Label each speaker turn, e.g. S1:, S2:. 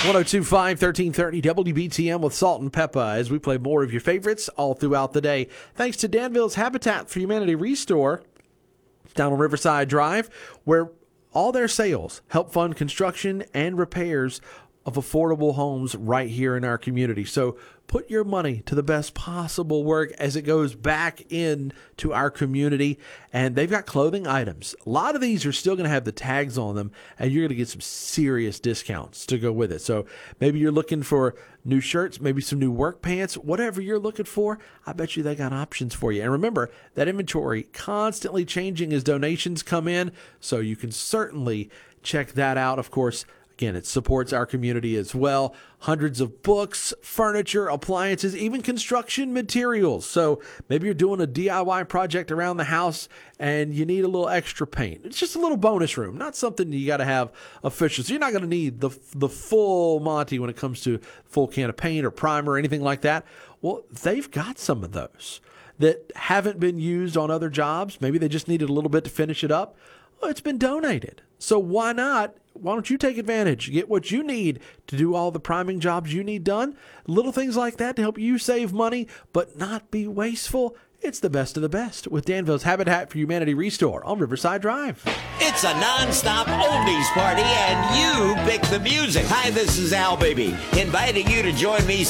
S1: 1025 1330 WBTM with Salt and Pepper as we play more of your favorites all throughout the day. Thanks to Danville's Habitat for Humanity Restore down on Riverside Drive, where all their sales help fund construction and repairs of affordable homes right here in our community. So put your money to the best possible work as it goes back into our community. And they've got clothing items. A lot of these are still going to have the tags on them, and you're going to get some serious discounts to go with it. So maybe you're looking for new shirts, maybe some new work pants, whatever you're looking for, I bet you they got options for you. And remember, that inventory constantly changing as donations come in, so you can certainly check that out. Of course, again, it supports our community as well. Hundreds of books, furniture, appliances, even construction materials. So maybe you're doing a DIY project around the house and you need a little extra paint. It's just a little bonus room, not something you got to have official. So you're not going to need the full Monty when it comes to full can of paint or primer or anything like that. Well, they've got some of those that haven't been used on other jobs. Maybe they just needed a little bit to finish it up. Well, it's been donated. So why not? Why don't you take advantage? Get what you need to do all the priming jobs you need done. Little things like that to help you save money, but not be wasteful. It's the best of the best with Danville's Habitat for Humanity Restore on Riverside Drive.
S2: It's a non-stop oldies party, and you pick the music. Hi, this is Al Baby, inviting you to join me